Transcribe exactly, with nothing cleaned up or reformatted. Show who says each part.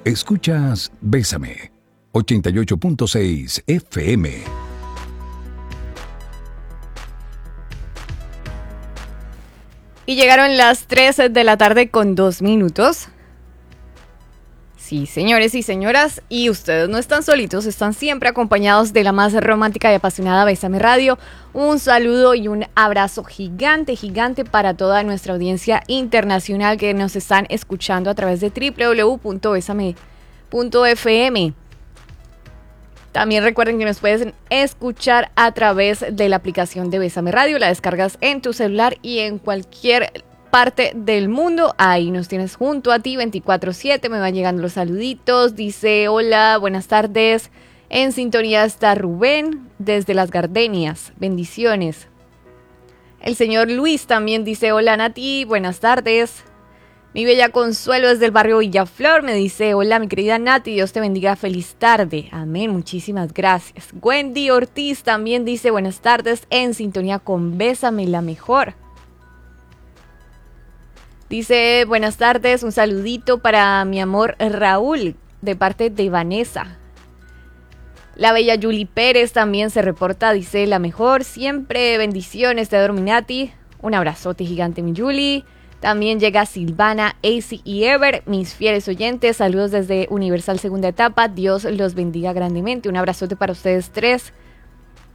Speaker 1: Escuchas Bésame, ochenta y ocho punto seis F M.
Speaker 2: Y llegaron las tres de la tarde con dos minutos. Sí, señores y señoras, y ustedes no están solitos, están siempre acompañados de la más romántica y apasionada Bésame Radio. Un saludo y un abrazo gigante, gigante para toda nuestra audiencia internacional que nos están escuchando a través de doble u doble u doble u punto bésame punto f m. También recuerden que nos pueden escuchar a través de la aplicación de Bésame Radio. La descargas en tu celular y en cualquier parte del mundo. Ahí nos tienes junto a ti veinticuatro siete. Me van llegando los saluditos. Dice: hola, buenas tardes. En sintonía está Rubén desde Las Gardenias. Bendiciones. El señor Luis también dice: hola Nati, buenas tardes. Mi bella Consuelo desde el barrio Villaflor me dice: hola mi querida Nati, Dios te bendiga, feliz tarde. Amén, muchísimas gracias. Wendy Ortiz también dice: buenas tardes, en sintonía con Bésame la mejor. Dice: buenas tardes, un saludito para mi amor Raúl, de parte de Vanessa. La bella Yuli Pérez también se reporta, dice: la mejor, siempre bendiciones, te adoro mi Nati. Un abrazote gigante mi Yuli. También llega Silvana, Acy y Ever, mis fieles oyentes. Saludos desde Universal Segunda Etapa. Dios los bendiga grandemente. Un abrazote para ustedes tres.